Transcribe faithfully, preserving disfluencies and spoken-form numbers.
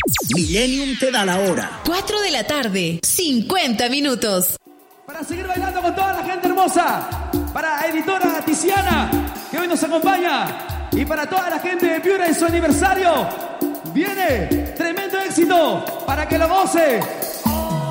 Millennium te da la hora. cuatro de la tarde, cincuenta minutos. Para seguir bailando con toda la gente hermosa. Para editora Tiziana, que hoy nos acompaña. Y para toda la gente de Piura en su aniversario. Viene tremendo éxito para que lo goce.